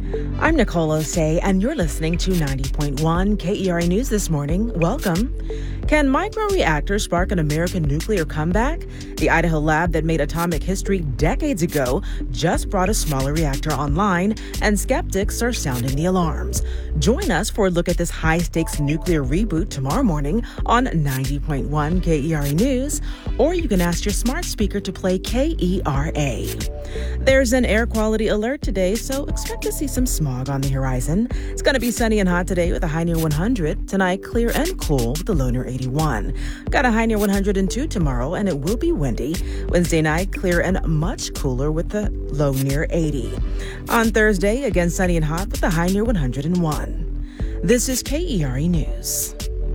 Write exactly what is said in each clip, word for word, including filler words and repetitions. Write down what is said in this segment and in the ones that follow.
I'm Nicole Osei, and you're listening to ninety point one K E R A News this morning. Welcome. Can microreactors spark an American nuclear comeback? The Idaho lab that made atomic history decades ago just brought a smaller reactor online, and skeptics are sounding the alarms. Join us for a look at this high-stakes nuclear reboot tomorrow morning on ninety point one K E R A News, or you can ask your smart speaker to play K E R A. There's an air quality alert today, so expect to see some smog on the horizon. It's going to be sunny and hot today with a high near one hundred. Tonight, clear and cool with a low near eighty-one. Got a high near one hundred two tomorrow, and it will be windy. Wednesday night, clear and much cooler with the low near eighty. On Thursday, again sunny and hot with a high near one hundred one. This is K E R A News.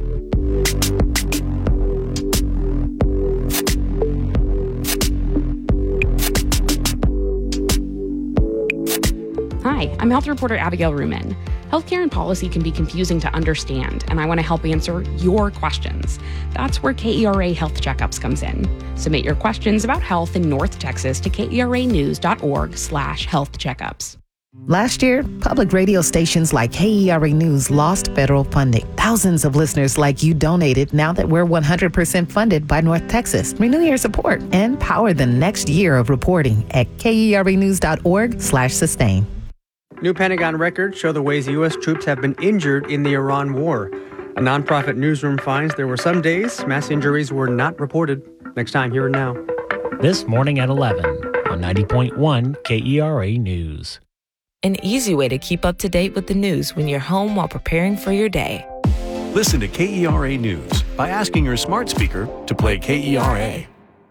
Hi, I'm health reporter Abigail Ruman. Healthcare and policy can be confusing to understand, and I want to help answer your questions. That's where K E R A Health Checkups comes in. Submit your questions about health in North Texas to keranews.org slash health checkups. Last year, public radio stations like K E R A News lost federal funding. Thousands of listeners like you donated now that we're one hundred percent funded by North Texas. Renew your support and power the next year of reporting at keranews.org slash sustain. New Pentagon records show the ways U S troops have been injured in the Iran war. A nonprofit newsroom finds there were some days mass injuries were not reported. Next time, here and now. This morning at eleven on ninety point one K E R A News. An easy way to keep up to date with the news when you're home while preparing for your day. Listen to K E R A News by asking your smart speaker to play K E R A.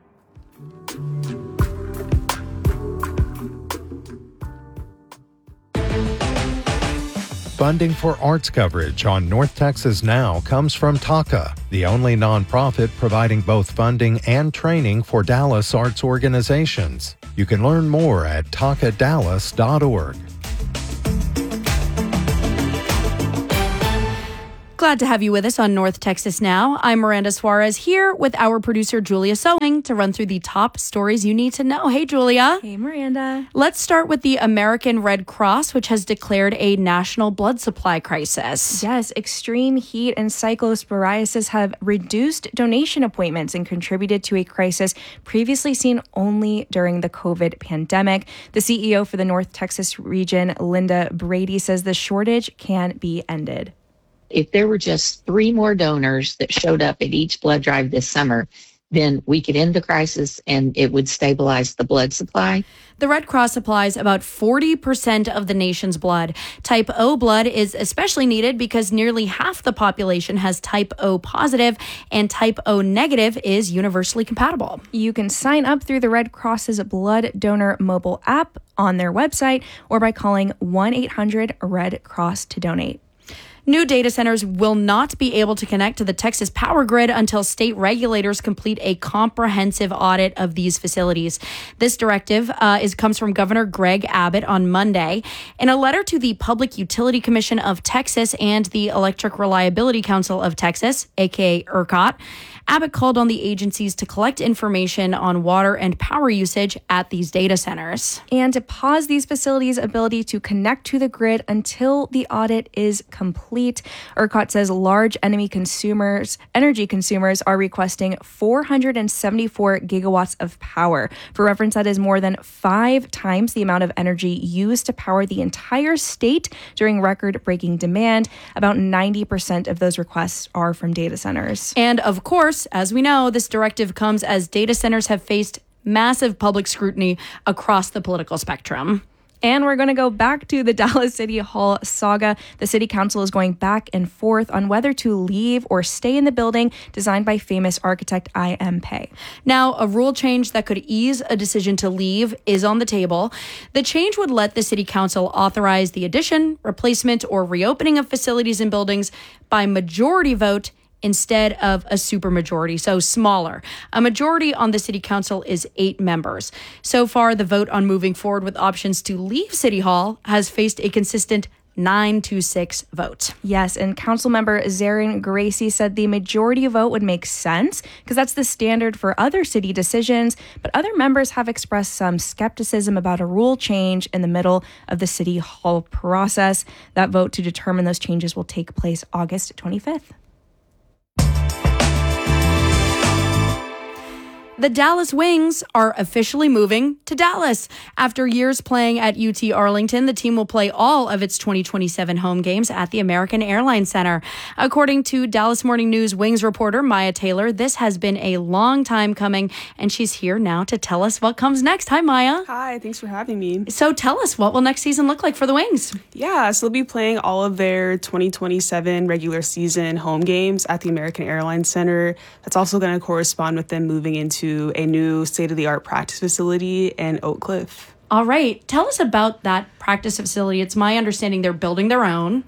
Funding for arts coverage on North Texas Now comes from TACA, the only nonprofit providing both funding and training for Dallas arts organizations. You can learn more at taca dallas dot org. Glad to have you with us on North Texas Now. I'm Miranda Suarez here with our producer Julia Sewing to run through the top stories you need to know. Hey, Julia. Hey, Miranda. Let's start with the American Red Cross, which has declared a national blood supply crisis. Yes, extreme heat and cyclosporiasis have reduced donation appointments and contributed to a crisis previously seen only during the COVID pandemic. The C E O for the North Texas region, Linda Brady, says the shortage can be ended. If there were just three more donors that showed up at each blood drive this summer, then we could end the crisis and it would stabilize the blood supply. The Red Cross supplies about forty percent of the nation's blood. Type O blood is especially needed because nearly half the population has type O positive and type O negative is universally compatible. You can sign up through the Red Cross's Blood Donor mobile app on their website or by calling one eight hundred red cross to donate. New data centers will not be able to connect to the Texas power grid until state regulators complete a comprehensive audit of these facilities. This directive uh, is comes from Governor Greg Abbott on Monday. In a letter to the Public Utility Commission of Texas and the Electric Reliability Council of Texas, aka ERCOT, Abbott called on the agencies to collect information on water and power usage at these data centers. And to pause these facilities' ability to connect to the grid until the audit is complete. ERCOT says large enemy consumers, energy consumers are requesting four hundred seventy-four gigawatts of power. For reference, that is more than five times the amount of energy used to power the entire state during record-breaking demand. About ninety percent of those requests are from data centers. And of course, as we know, this directive comes as data centers have faced massive public scrutiny across the political spectrum. And we're going to go back to the Dallas City Hall saga. The city council is going back and forth on whether to leave or stay in the building designed by famous architect I M Pei. Now, a rule change that could ease a decision to leave is on the table. The change would let the city council authorize the addition, replacement, or reopening of facilities and buildings by majority vote instead of a supermajority, so smaller. A majority on the city council is eight members. So far, the vote on moving forward with options to leave City Hall has faced a consistent nine to six vote. Yes, and Councilmember Zarin Gracie said the majority vote would make sense because that's the standard for other city decisions, but other members have expressed some skepticism about a rule change in the middle of the city hall process. That vote to determine those changes will take place August twenty-fifth. The Dallas Wings are officially moving to Dallas. After years playing at U T Arlington, the team will play all of its twenty twenty-seven home games at the American Airlines Center. According to Dallas Morning News Wings reporter Maya Taylor, this has been a long time coming, and she's here now to tell us what comes next. Hi, Maya. Hi, thanks for having me. So tell us, what will next season look like for the Wings? Yeah, so they'll be playing all of their twenty twenty-seven regular season home games at the American Airlines Center. That's also going to correspond with them moving into a new state-of-the-art practice facility in Oak Cliff. All right. Tell us about that practice facility. It's my understanding they're building their own.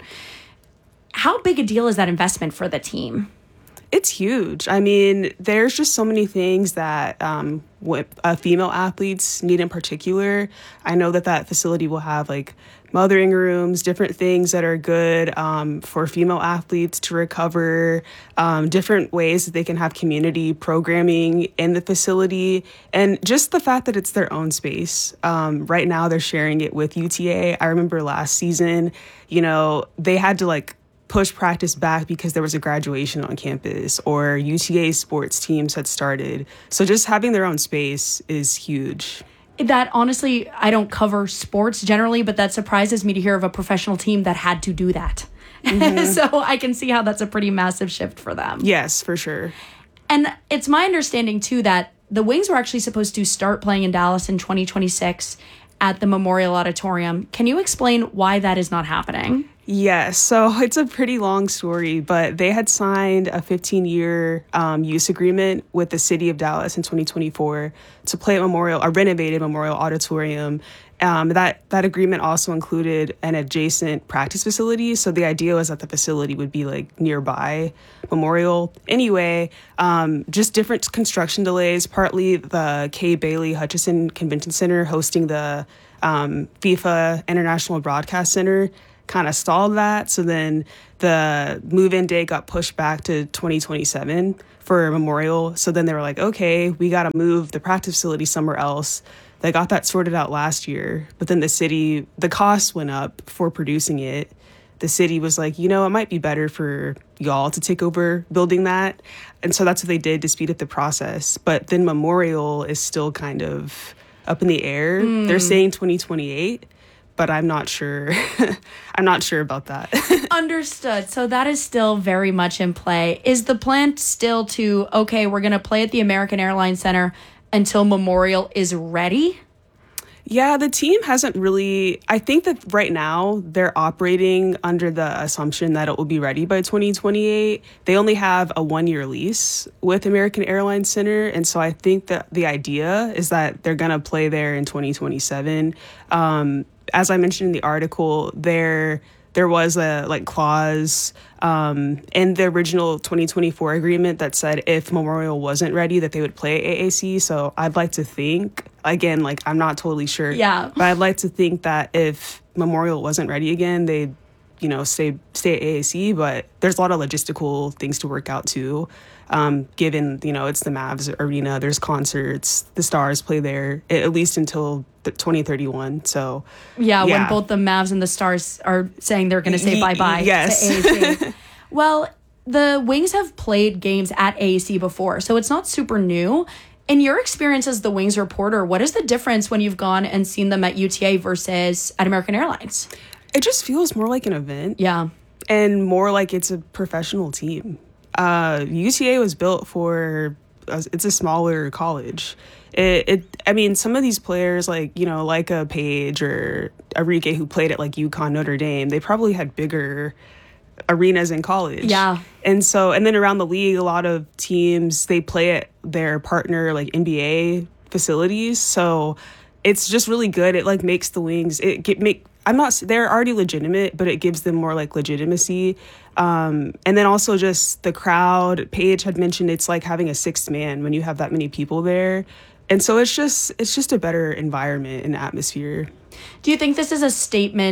How big a deal is that investment for the team? It's huge. I mean, there's just so many things that um, what uh, female athletes need in particular. I know that that facility will have like mothering rooms, different things that are good um, for female athletes to recover, um, different ways that they can have community programming in the facility, and just the fact that it's their own space. Um, right now, they're sharing it with U T A. I remember last season, you know, they had to like push practice back because there was a graduation on campus or U T A sports teams had started. So just having their own space is huge. That honestly, I don't cover sports generally, but that surprises me to hear of a professional team that had to do that. Mm-hmm. So I can see how that's a pretty massive shift for them. Yes, for sure. And it's my understanding, too, that the Wings were actually supposed to start playing in Dallas in twenty twenty-six at the Memorial Auditorium. Can you explain why that is not happening? Yes, so it's a pretty long story, but they had signed a fifteen-year um, use agreement with the city of Dallas in twenty twenty-four to play at Memorial, a renovated Memorial Auditorium. Um, that that agreement also included an adjacent practice facility, so the idea was that the facility would be like nearby Memorial. Anyway, um, just different construction delays, partly the Kay Bailey Hutchison Convention Center hosting the um, FIFA International Broadcast Center kind of stalled that. So then the move-in date got pushed back to twenty twenty-seven for Memorial. So then they were like, okay, we got to move the practice facility somewhere else. They got that sorted out last year, but then the city, the cost went up for producing it. The city was like, you know, it might be better for y'all to take over building that. And so that's what they did to speed up the process. But then Memorial is still kind of up in the air. Mm. They're saying twenty twenty-eight. But I'm not sure. I'm not sure about that. Understood. So that is still very much in play. Is the plan still to, okay, we're going to play at the American Airlines Center until Memorial is ready? Yeah, the team hasn't really, I think that right now they're operating under the assumption that it will be ready by twenty twenty-eight. They only have a one-year lease with American Airlines Center. And so I think that the idea is that they're going to play there in twenty twenty-seven. Um, as I mentioned in the article, there there was a like clause um, in the original twenty twenty-four agreement that said if Memorial wasn't ready, that they would play A A C. So I'd like to think, again, like I'm not totally sure. Yeah. But I'd like to think that if Memorial wasn't ready again, they'd, you know, stay stay at A A C. But there's a lot of logistical things to work out too. Um, given, you know, it's the Mavs arena, there's concerts, the Stars play there at least until the twenty thirty-one. So yeah, yeah, when both the Mavs and the Stars are saying they're going to say bye-bye yes. to A A C. Well, the Wings have played games at A A C before, so it's not super new. In your experience as the Wings reporter, what is the difference when you've gone and seen them at U T A versus at American Airlines? It just feels more like an event. Yeah. And more like it's a professional team. Uh, U T A was built for, uh, it's a smaller college. It, it, I mean, some of these players, like, you know, like a Paige or Enrique, who played at like UConn, Notre Dame, they probably had bigger arenas in college. Yeah. And so, and then around the league, a lot of teams, they play at their partner, like N B A facilities. So it's just really good. It like makes the Wings, it get, make, I'm not, they're already legitimate, but it gives them more like legitimacy. Um, and then also just the crowd. Paige had mentioned it's like having a sixth man when you have that many people there. And so it's just, it's just a better environment and atmosphere. Do you think this is a statement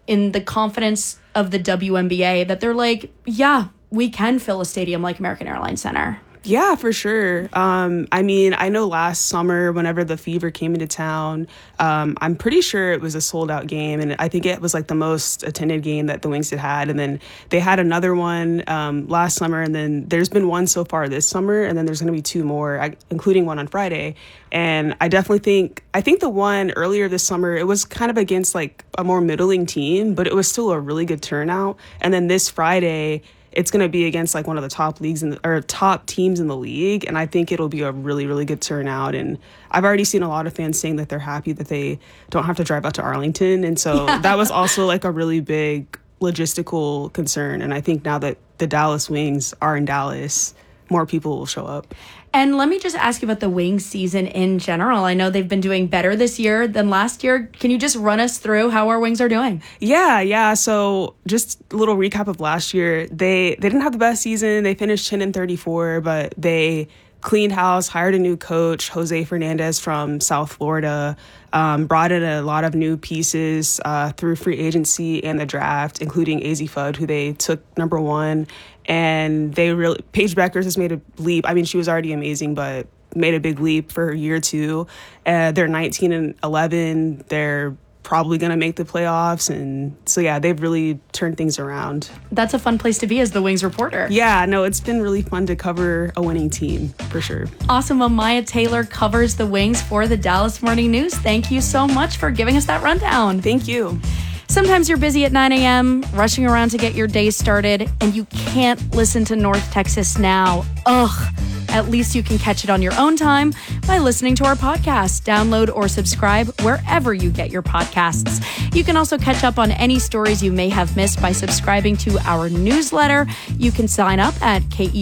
in the confidence of the W N B A that they're like, yeah, we can fill a stadium like American Airlines Center? Yeah, for sure. Um, I mean, I know last summer, whenever the Fever came into town, um, I'm pretty sure it was a sold out game. And I think it was like the most attended game that the Wings had had. And then they had another one um, last summer. And then there's been one so far this summer. And then there's going to be two more, including one on Friday. And I definitely think, I think the one earlier this summer, it was kind of against like a more middling team, but it was still a really good turnout. And then this Friday, it's going to be against like one of the top leagues in the, or top teams in the league. And I think it'll be a really, really good turnout. And I've already seen a lot of fans saying that they're happy that they don't have to drive out to Arlington. And so yeah. that was also like a really big logistical concern. And I think now that the Dallas Wings are in Dallas, more people will show up. And let me just ask you about the Wings season in general. I know they've been doing better this year than last year. Can you just run us through how our Wings are doing? Yeah, yeah. So just a little recap of last year. They they didn't have the best season. They finished ten and thirty-four, but they cleaned house, hired a new coach, Jose Fernandez from South Florida, um, brought in a lot of new pieces uh, through free agency and the draft, including A Z Fudd, who they took number one. And they really, Paige Beckers has made a leap. I mean, she was already amazing, but made a big leap for year two. Uh, they're nineteen and eleven. They're probably going to make the playoffs. And so, yeah, they've really turned things around. That's a fun place to be as the Wings reporter. Yeah, no, it's been really fun to cover a winning team, for sure. Awesome. Well, Maya Taylor covers the Wings for the Dallas Morning News. Thank you so much for giving us that rundown. Thank you. Sometimes you're busy at nine a.m., rushing around to get your day started, and you can't listen to North Texas Now. Ugh. At least you can catch it on your own time by listening to our podcast. Download or subscribe wherever you get your podcasts. You can also catch up on any stories you may have missed by subscribing to our newsletter. You can sign up at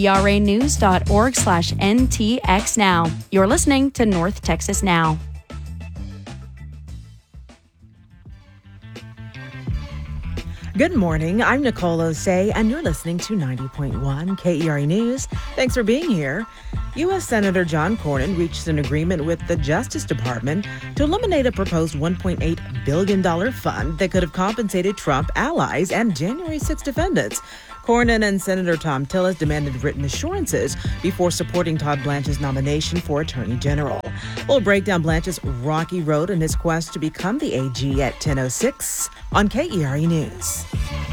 keranews.org slash NTX Now. You're listening to North Texas Now. Good morning. I'm Nicole Osei, and you're listening to ninety point one K E R A News. Thanks for being here. U S Senator John Cornyn reached an agreement with the Justice Department to eliminate a proposed one point eight billion dollars fund that could have compensated Trump allies and January sixth defendants. Cornyn and Senator Thom Tillis demanded written assurances before supporting Todd Blanche's nomination for Attorney General. We'll break down Blanche's rocky road and his quest to become the A G at ten oh six on K E R A News.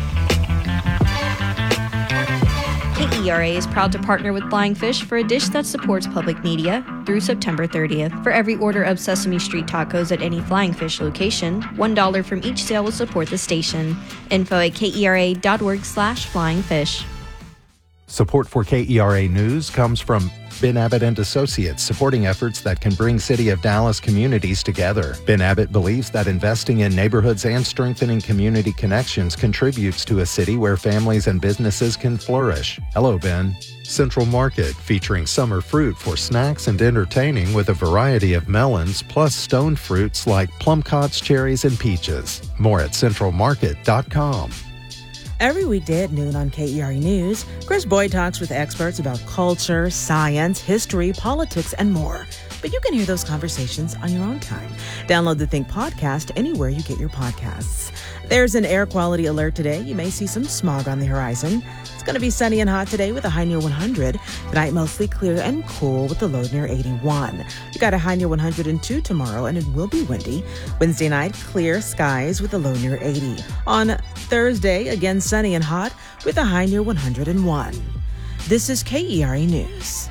K E R A is proud to partner with Flying Fish for a dish that supports public media through September thirtieth. For every order of Sesame Street tacos at any Flying Fish location, one dollar from each sale will support the station. Info at kera.org slash flying fish. Support for K E R A News comes from Ben Abbott and Associates, supporting efforts that can bring City of Dallas communities together. Ben Abbott believes that investing in neighborhoods and strengthening community connections contributes to a city where families and businesses can flourish. Hello, Ben. Central Market, featuring summer fruit for snacks and entertaining with a variety of melons, plus stone fruits like plumcotts, cherries, and peaches. More at central market dot com. Every weekday at noon on K E R A News, Chris Boyd talks with experts about culture, science, history, politics, and more. But you can hear those conversations on your own time. Download the Think podcast anywhere you get your podcasts. There's an air quality alert today. You may see some smog on the horizon. It's going to be sunny and hot today with a high near one hundred. Tonight, mostly clear and cool with a low near eighty-one. You got a high near one hundred two tomorrow, and it will be windy. Wednesday night, clear skies with a low near eighty. On Thursday, again sunny and hot with a high near one hundred one. This is K E R A News.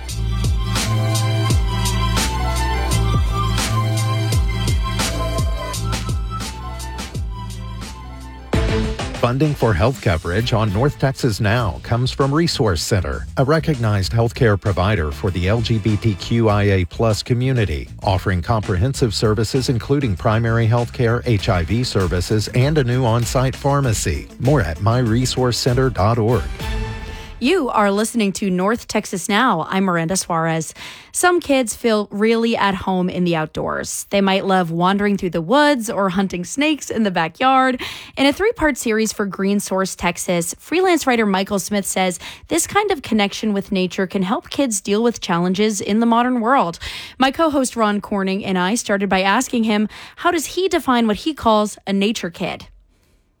Funding for health coverage on North Texas Now comes from Resource Center, a recognized healthcare provider for the L G B T Q I A plus community, offering comprehensive services including primary health care, H I V services, and a new on-site pharmacy. More at my resource center dot org. You are listening to North Texas Now. I'm Miranda Suarez. Some kids feel really at home in the outdoors. They might love wandering through the woods or hunting snakes in the backyard. In a three-part series for Green Source Texas, freelance writer Michael Smith says this kind of connection with nature can help kids deal with challenges in the modern world. My co-host Ron Corning and I started by asking him, how does he define what he calls a nature kid?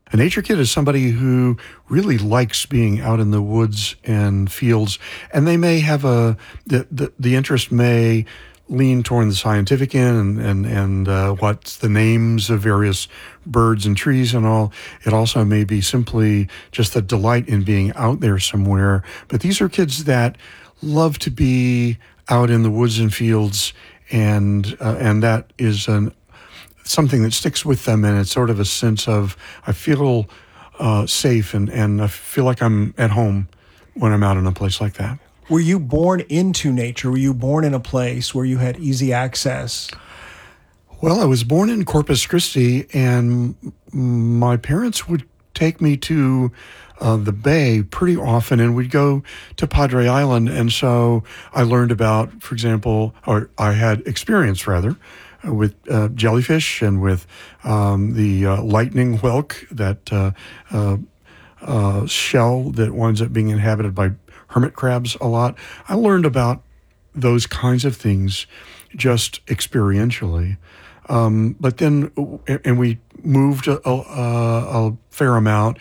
A nature kid is somebody who really likes being out in the woods and fields, and they may have a, the, the, the interest may lean toward the scientific end and, and, and uh, what's the names of various birds and trees and all. It also may be simply just the delight in being out there somewhere. But these are kids that love to be out in the woods and fields, and uh, and that is an something that sticks with them, and it's sort of a sense of, I feel uh, safe and, and I feel like I'm at home when I'm out in a place like that. Were you born into nature? Were you born in a place where you had easy access? Well, I was born in Corpus Christi, and my parents would take me to uh, the bay pretty often, and we'd go to Padre Island. And so I learned about, for example, or I had experience rather, with uh, jellyfish and with um, the uh, lightning whelk, that uh, uh, uh, shell that winds up being inhabited by hermit crabs a lot. I learned about those kinds of things just experientially. Um, but then, and we moved a, a, a fair amount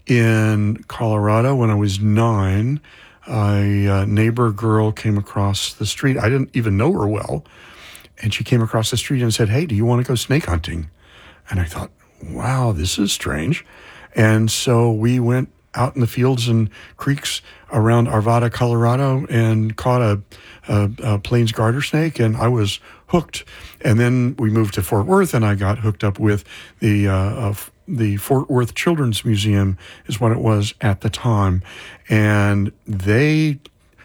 in Colorado when I was nine. A, a neighbor girl came across the street. I didn't even know her well. And she came across the street and said, "Hey, do you want to go snake hunting?" And I thought, wow, this is strange. And so we went out in the fields and creeks around Arvada, Colorado, and caught a, a, a Plains garter snake, and I was hooked. And then we moved to Fort Worth, and I got hooked up with the uh, uh, the Fort Worth Children's Museum, is what it was at the time. And they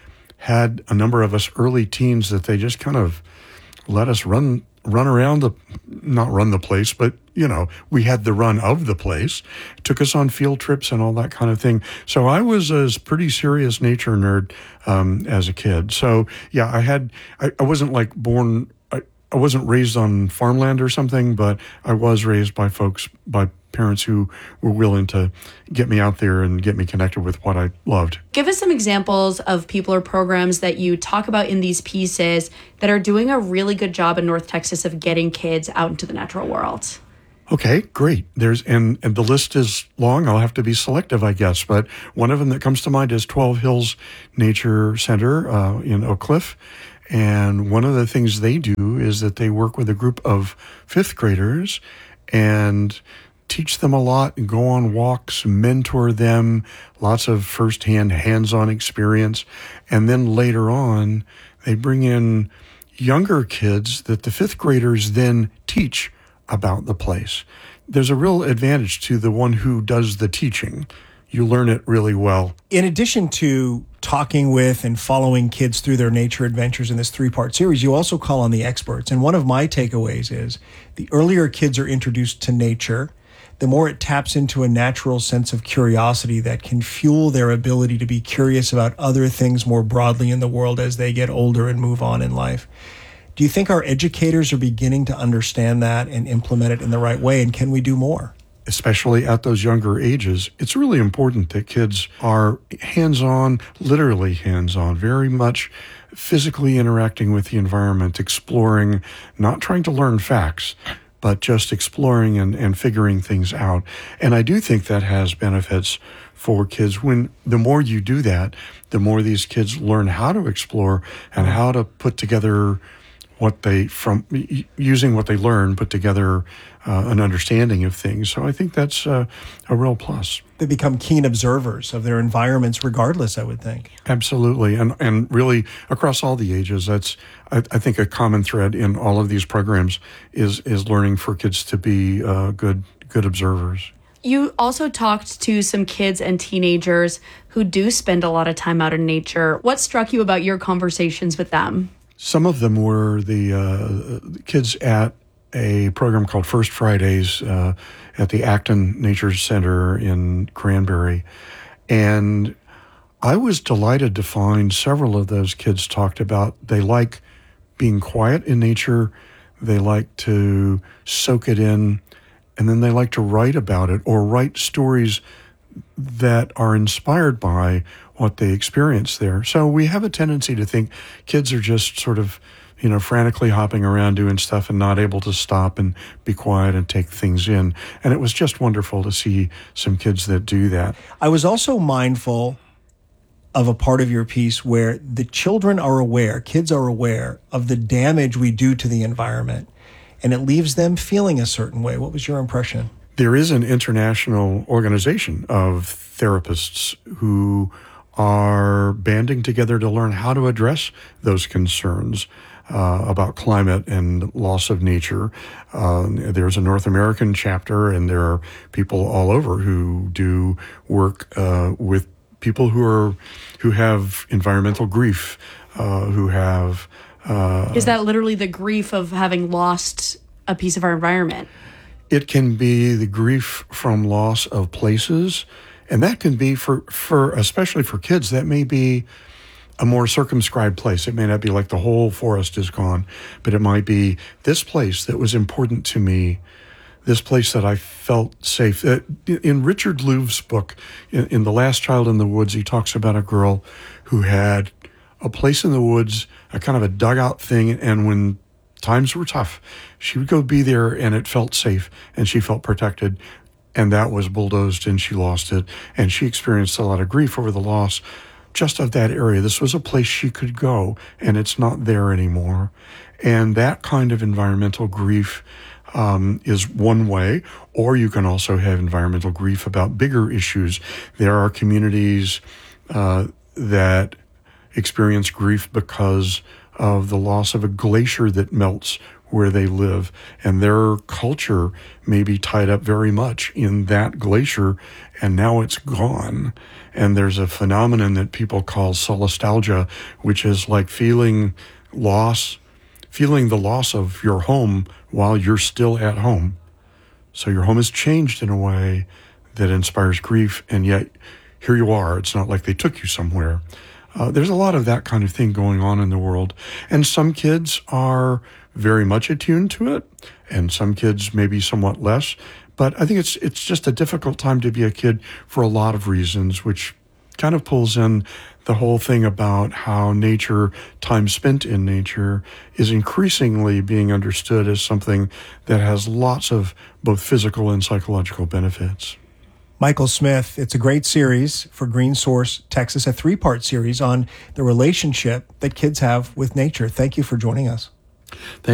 had a number of us early teens that they just kind of let us run run around the, not run the place, but, you know, we had the run of the place, took us on field trips and all that kind of thing. So I was a pretty serious nature nerd um, as a kid. So, yeah, I had, I, I wasn't like born, I, I wasn't raised on farmland or something, but I was raised by folks, by parents who were willing to get me out there and get me connected with what I loved. Give us some examples of people or programs that you talk about in these pieces that are doing a really good job in North Texas of getting kids out into the natural world. Okay, great. There's and, and the list is long. I'll have to be selective, I guess. But one of them that comes to mind is Twelve Hills Nature Center uh, in Oak Cliff. And one of the things they do is that they work with a group of fifth graders and teach them a lot and go on walks, mentor them, lots of firsthand hands-on experience. And then later on, they bring in younger kids that the fifth graders then teach about the place. There's a real advantage to the one who does the teaching. You learn it really well. In addition to talking with and following kids through their nature adventures in this three-part series, you also call on the experts. And one of my takeaways is the earlier kids are introduced to nature, the more it taps into a natural sense of curiosity that can fuel their ability to be curious about other things more broadly in the world as they get older and move on in life. Do you think our educators are beginning to understand that and implement it in the right way? And can we do more? Especially at those younger ages, it's really important that kids are hands-on, literally hands-on, very much physically interacting with the environment, exploring, not trying to learn facts, but just exploring and, and figuring things out. And I do think that has benefits for kids. When the more you do that, the more these kids learn how to explore and how to put together what they, from using what they learn, put together uh, an understanding of things. So I think that's uh, a real plus. They become keen observers of their environments regardless, I would think. Absolutely. And and really across all the ages, that's, I, I think, a common thread in all of these programs is is learning for kids to be uh, good good observers. You also talked to some kids and teenagers who do spend a lot of time out in nature. What struck you about your conversations with them? Some of them were the uh, kids at a program called First Fridays uh, at the Acton Nature Center in Cranberry. And I was delighted to find several of those kids talked about they like being quiet in nature, they like to soak it in, and then they like to write about it or write stories that are inspired by what they experience there. So we have a tendency to think kids are just sort of you know, frantically hopping around doing stuff and not able to stop and be quiet and take things in. And it was just wonderful to see some kids that do that. I was also mindful of a part of your piece where the children are aware, kids are aware of the damage we do to the environment, and it leaves them feeling a certain way. What was your impression? There is an international organization of therapists who are banding together to learn how to address those concerns uh, about climate and loss of nature. Uh, there's a North American chapter, and there are people all over who do work uh, with people who are who have environmental grief, uh, who have. Uh, Is that literally the grief of having lost a piece of our environment? It can be the grief from loss of places, and that can be for for especially for kids. That may be a more circumscribed place. It may not be like the whole forest is gone, but it might be this place that was important to me. This place that I felt safe. Uh, in Richard Louve's book, in, in The Last Child in the Woods, he talks about a girl who had a place in the woods, a kind of a dugout thing, and when times were tough, she would go be there, and it felt safe, and she felt protected, and that was bulldozed, and she lost it, and she experienced a lot of grief over the loss just of that area. This was a place she could go, and it's not there anymore. And that kind of environmental grief Um, is one way, or you can also have environmental grief about bigger issues. There are communities uh, that experience grief because of the loss of a glacier that melts where they live, and their culture may be tied up very much in that glacier, and now it's gone. And there's a phenomenon that people call solastalgia, which is like feeling loss, feeling the loss of your home while you're still at home. So your home has changed in a way that inspires grief, and yet here you are. It's not like they took you somewhere. Uh, there's a lot of that kind of thing going on in the world. And some kids are very much attuned to it, and some kids maybe somewhat less. But I think it's it's just a difficult time to be a kid for a lot of reasons, which kind of pulls in the whole thing about how nature, time spent in nature, is increasingly being understood as something that has lots of both physical and psychological benefits. Michael Smith, it's a great series for Green Source Texas, a three-part series on the relationship that kids have with nature. Thank you for joining us. Thank